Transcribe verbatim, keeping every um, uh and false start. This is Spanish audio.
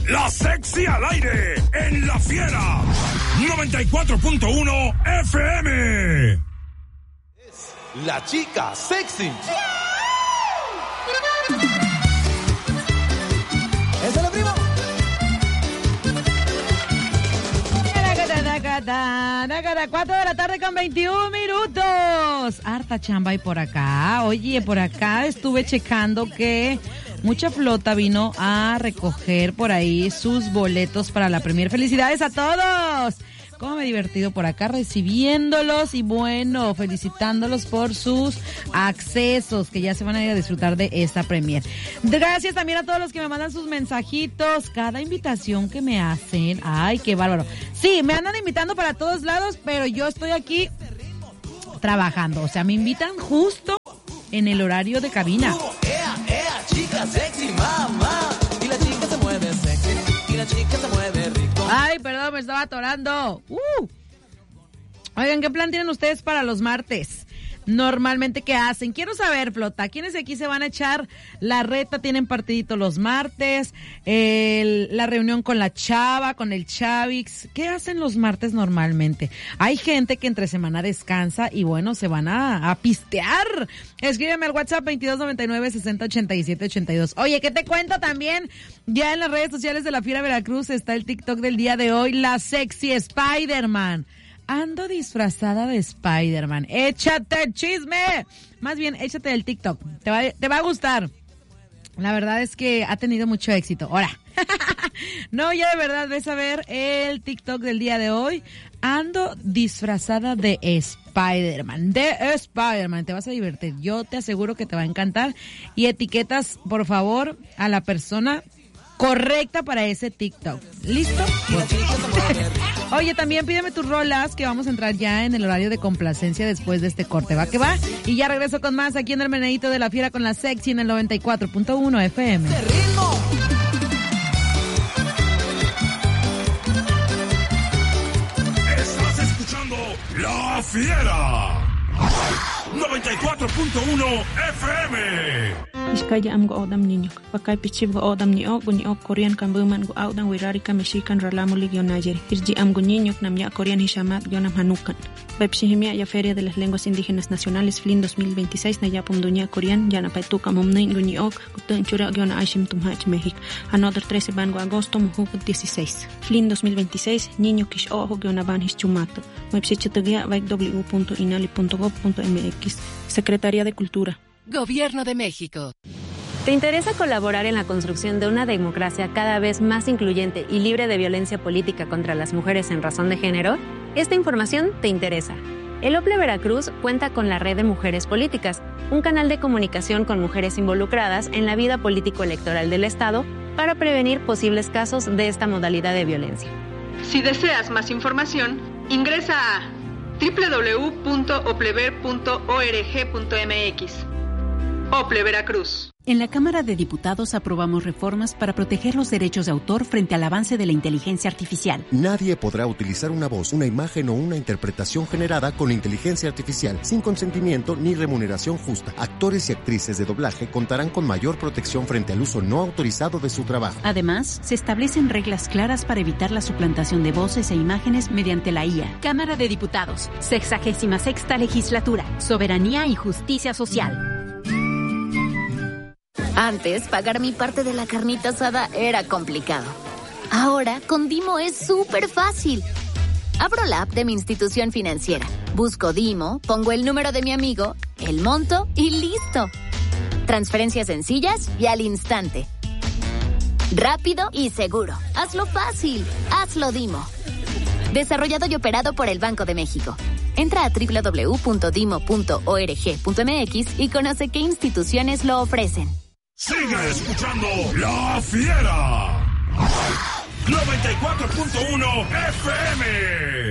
La Sexy al aire en La Fiera noventa y cuatro punto uno F M. Es la chica sexy. ¡Eso es lo primo! cuatro de la tarde con veintiún minutos. Harta chamba y por acá. Oye, por acá estuve checando que mucha flota vino a recoger por ahí sus boletos para la premier. ¡Felicidades a todos! Cómo me he divertido por acá recibiéndolos y bueno, felicitándolos por sus accesos que ya se van a ir a disfrutar de esta premier. Gracias también a todos los que me mandan sus mensajitos, cada invitación que me hacen. Ay, qué bárbaro. Sí, me andan invitando para todos lados, pero yo estoy aquí trabajando. O sea, me invitan justo en el horario de cabina. Ea, ea, chica sexy, mamá. Y la chica se mueve sexy. Y la chica se mueve rico. Ay, perdón, me estaba atorando. Uh. Oigan, ¿qué plan tienen ustedes para los martes? Normalmente, ¿qué hacen? Quiero saber, flota, ¿quiénes de aquí se van a echar la reta? ¿Tienen partidito los martes? El, la reunión con la chava, con el Chavix. ¿Qué hacen los martes normalmente? Hay gente que entre semana descansa y bueno, se van a, a pistear. Escríbeme al WhatsApp veintidós noventa y nueve sesenta ochenta y siete ochenta y dos. Oye, ¿qué te cuento también? Ya en las redes sociales de la Fiera Veracruz está el TikTok del día de hoy, la sexy Spider-Man. Ando disfrazada de Spider-Man. Échate el chisme. Más bien, échate el TikTok. Te va, te va a gustar. La verdad es que ha tenido mucho éxito. Ahora. No, ya de verdad ves a ver el TikTok del día de hoy. Ando disfrazada de Spider-Man. De Spider-Man. Te vas a divertir. Yo te aseguro que te va a encantar. Y etiquetas, por favor, a la persona correcta para ese TikTok. ¿Listo? Oye, también pídeme tus rolas que vamos a entrar ya en el horario de complacencia después de este corte. ¿Va que va? Y ya regreso con más aquí en el Menedito de la Fiera con la Sexy en el noventa y cuatro punto uno F M. Estás escuchando La Fiera noventa y cuatro punto uno F M. Iskaya am go odam niño. Pakai pichib go odam ni ok ni ok Korean kan buman go odam wirari ka Mexican ralamo ligio Niger. Irji am go niño nam ya Korean hishamat yonam hanukan. Bepshihimia ya Feria de las Lenguas Indígenas Nacionales F L I N dos mil veintiséis na ya pumdunia Korean ya na paituka momnein go ni ok gutun chura yona aishim tumhach México. Another trece van go agosto muhuk dieciséis. F L I N dos mil veintiséis niño kish ojo yona van hischumato. Websitetugia vai w punto inali punto gob punto m x. Secretaría de Cultura. Gobierno de México. ¿Te interesa colaborar en la construcción de una democracia cada vez más incluyente y libre de violencia política contra las mujeres en razón de género? Esta información te interesa. El OPLE Veracruz cuenta con la Red de Mujeres Políticas, un canal de comunicación con mujeres involucradas en la vida político-electoral del Estado para prevenir posibles casos de esta modalidad de violencia. Si deseas más información, ingresa a doble u doble u doble u punto oplever punto org punto m x. OPLE Veracruz. En la Cámara de Diputados aprobamos reformas para proteger los derechos de autor frente al avance de la inteligencia artificial. Nadie podrá utilizar una voz, una imagen o una interpretación generada con inteligencia artificial sin consentimiento ni remuneración justa. Actores y actrices de doblaje contarán con mayor protección frente al uso no autorizado de su trabajo. Además, se establecen reglas claras para evitar la suplantación de voces e imágenes mediante la I A. Cámara de Diputados, sexagésima sexta legislatura, soberanía y justicia social. Antes, pagar mi parte de la carnita asada era complicado. Ahora, con Dimo es súper fácil. Abro la app de mi institución financiera, busco Dimo, pongo el número de mi amigo, el monto y listo. Transferencias sencillas y al instante. Rápido y seguro. Hazlo fácil. Hazlo Dimo. Desarrollado y operado por el Banco de México. Entra a doble u doble u doble u punto dimo punto org punto m x y conoce qué instituciones lo ofrecen. Sigue escuchando La Fiera noventa y cuatro punto uno F M.